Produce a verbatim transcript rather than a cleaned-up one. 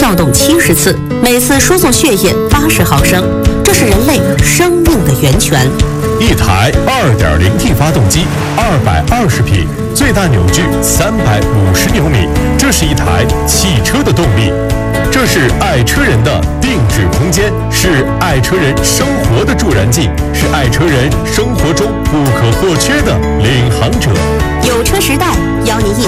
跳动七十次，每次输送血液八十毫升，这是人类生命的源泉。 一台 二点零 T 发动机，二百二十匹，最大扭矩三百五十牛米，这是一台汽车的动力。这是爱车人的定制空间，是爱车人生活的助燃剂，是爱车人生活中不可或缺的领航者。 有车时代邀您一